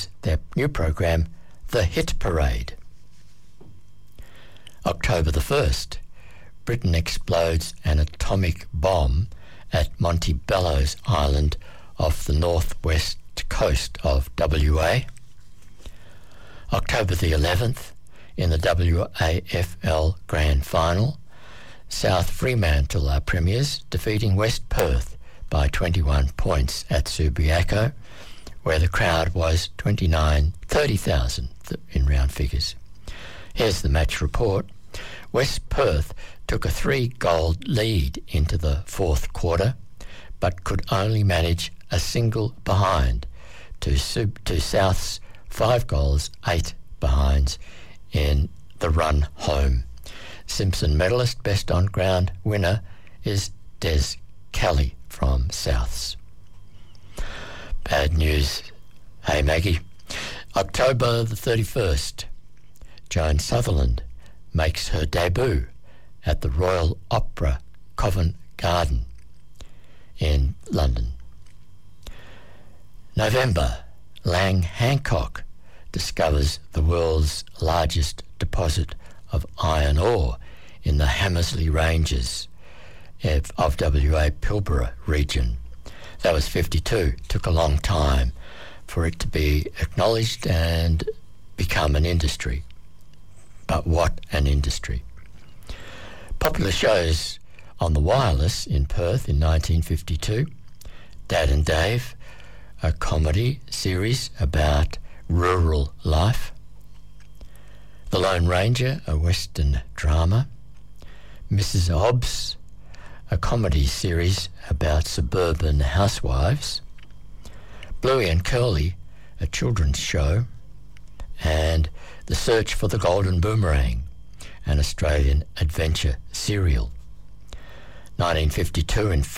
is their new program, The Hit Parade. October the 1st, Britain explodes an atomic bomb at Montebello's Island off the northwest coast of WA. October the 11th, in the WAFL Grand Final, South Fremantle are premiers, defeating West Perth by 21 points at Subiaco, where the crowd was 30,000 in round figures. Here's the match report. West Perth took a 3-goal lead into the fourth quarter, but could only manage a single behind to South's 5 goals, 8 behinds in the run home. Simpson medalist, best on ground winner is Des Kelly from Souths. Bad news, hey Maggie. October the 31st, Joan Sutherland makes her debut at the Royal Opera Covent Garden in London. November, Lang Hancock discovers the world's largest deposit of iron ore in the Hamersley Ranges of WA Pilbara region. That was 52. Took a long time for it to be acknowledged and become an industry. But what an industry. Popular shows on the wireless in Perth in 1952. Dad and Dave, a comedy series about rural life. The Lone Ranger, a Western drama. Mrs. Hobbs, a comedy series about suburban housewives. Bluey and Curly, a children's show. And The Search for the Golden Boomerang, an Australian adventure serial. 1952 in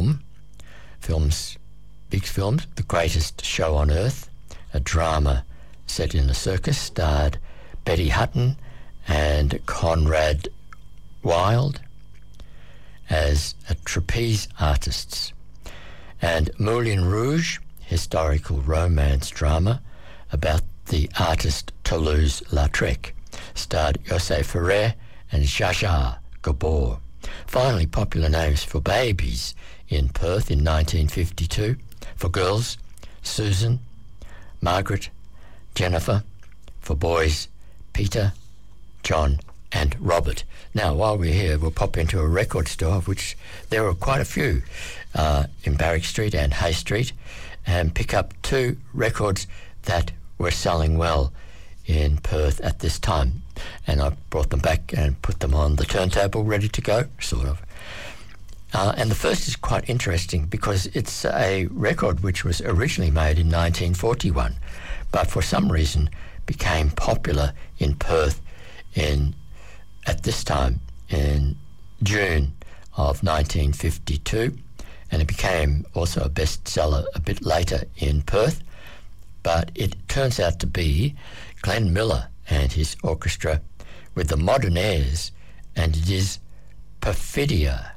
big films, The Greatest Show on Earth, a drama set in a circus, starred Betty Hutton and Conrad Wild as trapeze artists. And Moulin Rouge, historical romance drama about the artist Toulouse-Lautrec, starred José Ferrer and Zsa Zsa Gabor. Finally, popular names for babies in Perth in 1952. For girls, Susan, Margaret, Jennifer. For boys, Peter, John and Robert. Now, while we're here, we'll pop into a record store, of which there are quite a few in Barrack Street and Hay Street, and pick up 2 records that were selling well in Perth at this time. And I brought them back and put them on the turntable, ready to go, sort of. And the first is quite interesting because it's a record which was originally made in 1941, but for some reason became popular in Perth at this time in June of 1952, and it became also a bestseller a bit later in Perth. But it turns out to be Glenn Miller and his orchestra with the modern airs, and it is Perfidia.